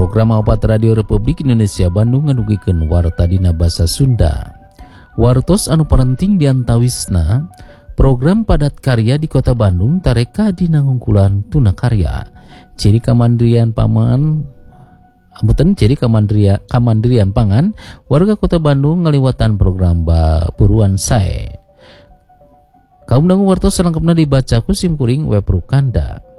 Program opat Radio Republik Indonesia Bandung ngadugikeun warta dina basa Sunda. Wartos anu parenting diantawisna program padat karya di Kota Bandung tareka dina ngungkulan tuna karya. Ciri kamandirian kamandirian pangan warga Kota Bandung ngaliwatan program buruan sae. Kaum dangu wartos selengkapna dibaca ku sim kuring web Rukanda.